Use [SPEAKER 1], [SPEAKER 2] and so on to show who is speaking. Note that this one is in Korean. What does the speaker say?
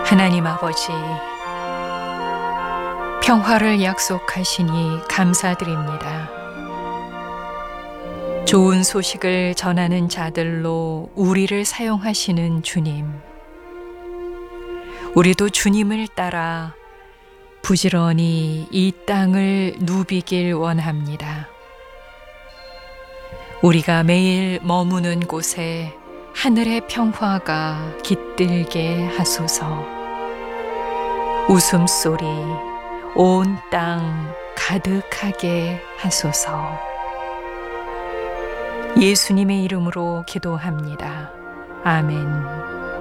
[SPEAKER 1] 하나님 아버지, 평화를 약속하시니 감사드립니다. 좋은 소식을 전하는 자들로 우리를 사용하시는 주님. 우리도 주님을 따라 부지런히 이 땅을 누비길 원합니다. 우리가 매일 머무는 곳에 하늘의 평화가 깃들게 하소서. 웃음소리 온 땅 가득하게 하소서. 예수님의 이름으로 기도합니다. 아멘.